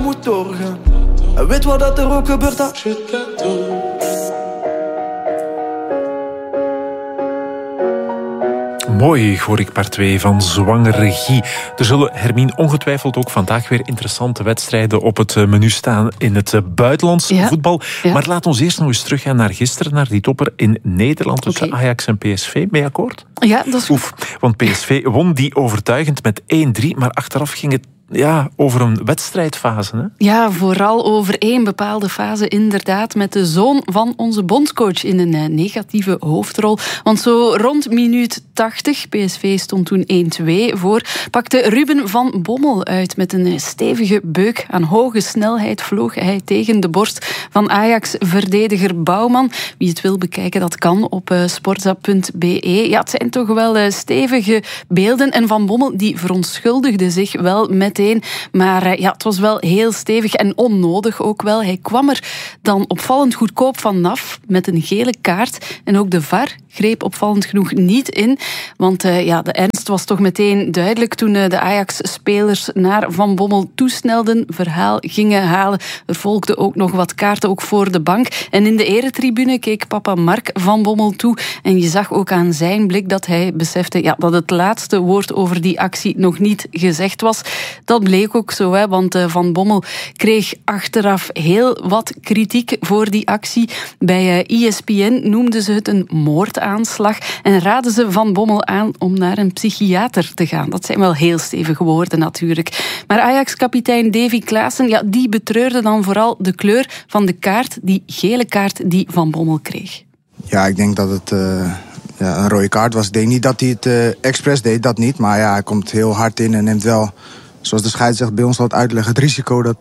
moet doorgaan. En weet wat dat er ook gebeurt, dat Mooi, hoor ik part 2 van Zwanger Regie. Er zullen, Hermine, ongetwijfeld ook vandaag weer interessante wedstrijden op het menu staan in het buitenlands voetbal. Ja. Maar laat ons eerst nog eens teruggaan naar gisteren, naar die topper in Nederland tussen Ajax en PSV. Mee akkoord? Ja, dat is goed. Want PSV won die overtuigend met 1-3, maar achteraf ging het over een wedstrijdfase. Hè? Ja, vooral over één bepaalde fase inderdaad, met de zoon van onze bondscoach in een negatieve hoofdrol. Want zo rond minuut 80, PSV stond toen 1-2 voor, pakte Ruben van Bommel uit met een stevige beuk. Aan hoge snelheid vloog hij tegen de borst van Ajax-verdediger Bouwman. Wie het wil bekijken, dat kan op sportza.be. Ja, het zijn toch wel stevige beelden. En Van Bommel die verontschuldigde zich wel meteen. Maar het was wel heel stevig en onnodig ook wel. Hij kwam er dan opvallend goedkoop vanaf met een gele kaart. En ook de VAR greep opvallend genoeg niet in. Want de ernst was toch meteen duidelijk toen de Ajax-spelers naar Van Bommel toesnelden, verhaal gingen halen. Er volgden ook nog wat kaarten, ook voor de bank. En in de eretribune keek papa Mark Van Bommel toe. En je zag ook aan zijn blik dat hij besefte dat het laatste woord over die actie nog niet gezegd was. Dat bleek ook zo, want Van Bommel kreeg achteraf heel wat kritiek voor die actie. Bij ESPN noemden ze het een moordaanslag en raden ze Van Bommel aan om naar een psychiater te gaan. Dat zijn wel heel stevige woorden natuurlijk. Maar Ajax-kapitein Davy Klaassen, die betreurde dan vooral de kleur van de kaart, die gele kaart die Van Bommel kreeg. Ja, ik denk dat het een rode kaart was. Ik denk niet dat hij het expres deed, dat niet. Maar hij komt heel hard in en neemt wel, zoals de scheidsrechter bij ons laat uitleggen, het risico dat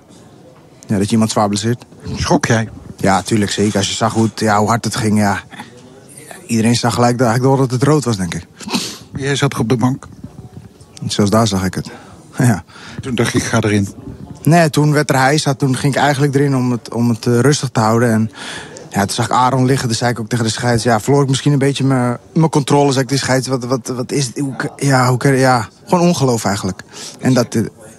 je iemand zwaar blesseert. Schrok jij? Ja, tuurlijk, zeker. Als je zag hoe hard het ging, iedereen zag gelijk door dat het rood was, denk ik. Jij zat op de bank? Zoals daar zag ik het. Ja. Toen dacht ik, ga erin. Nee, toen werd er hijs. Toen ging ik eigenlijk erin om het rustig te houden. En toen zag ik Aaron liggen. Dus zei ik ook tegen de scheids, verloor ik misschien een beetje mijn controle. Zei ik tegen de scheids, wat is het? Gewoon ongeloof eigenlijk. En dat...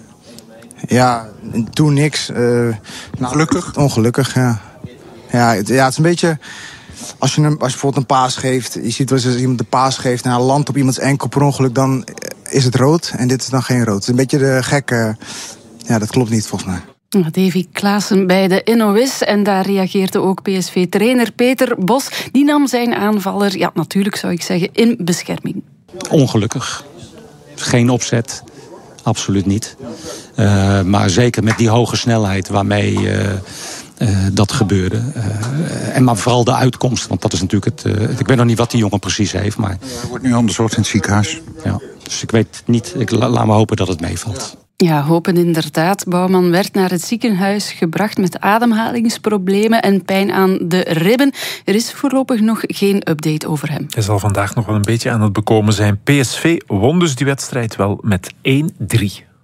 en toen niks. Ongelukkig? Ongelukkig, ja. Het is een beetje... Als je bijvoorbeeld een paas geeft, je ziet wel eens als iemand de paas geeft en hij landt op iemands enkel per ongeluk, dan is het rood en dit is dan geen rood. Het is een beetje de gekke, dat klopt niet volgens mij. Davy Klaassen bij de NOS en daar reageerde ook PSV-trainer Peter Bos. Die nam zijn aanvaller, natuurlijk zou ik zeggen, in bescherming. Ongelukkig. Geen opzet. Absoluut niet. Maar zeker met die hoge snelheid waarmee dat gebeurde. Maar vooral de uitkomst. Want dat is natuurlijk het... ik weet nog niet wat die jongen precies heeft. Maar hij wordt nu onderzocht in het ziekenhuis. Ja, dus ik weet niet. Laat me hopen dat het meevalt. Ja, hopen inderdaad. Bouwman werd naar het ziekenhuis gebracht met ademhalingsproblemen en pijn aan de ribben. Er is voorlopig nog geen update over hem. Hij zal vandaag nog wel een beetje aan het bekomen zijn. PSV won dus die wedstrijd wel met 1-3.